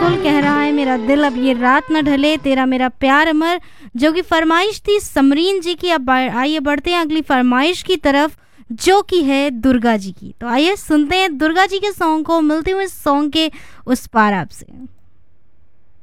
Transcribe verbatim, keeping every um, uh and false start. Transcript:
बोल कह रहा है मेरा दिल अब ये रात न ढले, तेरा मेरा प्यार अमर, जो कि फरमाइश थी समरीन जी की। अब आइए बढ़ते हैं अगली फरमाइश की तरफ, जो कि है दुर्गा जी की। तो आइए सुनते हैं दुर्गा जी के सॉन्ग को, मिलती हूँ इस सॉन्ग के उस पार आपसे।